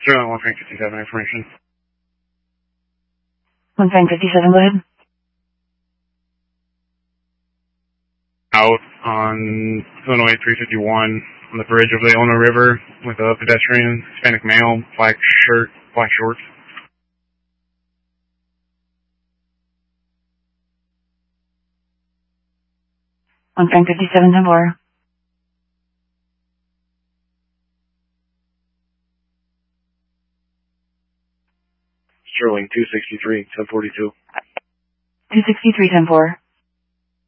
Sterling 1 Frank 57 information. 1 Frank 57, go ahead. Out on Illinois 351 on the bridge of the Illinois River with a pedestrian, Hispanic male, black shirt, black shorts. On Frank 57, 10-4. Sterling 263, 1042. 263, 10-4.